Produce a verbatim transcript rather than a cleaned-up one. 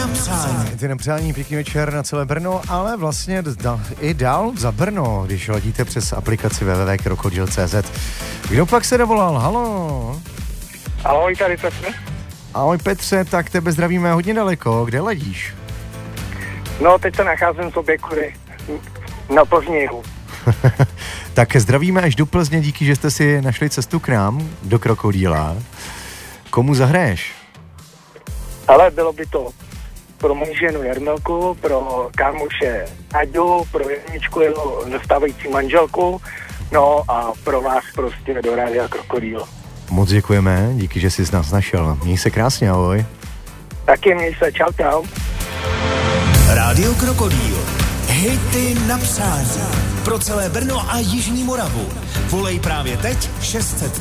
na přání. Ty na přání, pěkný večer na celé Brno, ale vlastně da, i dál za Brno, když ladíte přes aplikaci w w w tečka krokodil tečka c z. Kdo pak se dovolal? Halo? Ahoj, tady Petr. Ahoj Petře, tak tebe zdravíme hodně daleko. Kde ladíš? No, teď se nacházím v Oběkury na Plzněhu. Tak zdravíme až do Plzně, díky, že jste si našli cestu k nám do Krokodýla. Komu zahraješ? Ale bylo by to pro moji ženu Jarmilku, pro kámoše Aďu, pro Janičku, jeho zastávající manželku, no a pro vás prostě do Rádia Krokodýl. Moc děkujeme, díky, že jsi z nás našel. Měj se krásně, ahoj. Taky měj se, čau, čau. Rádio Krokodýl. Hity na přání. Pro celé Brno a Jižní Moravu. Volej právě teď šest set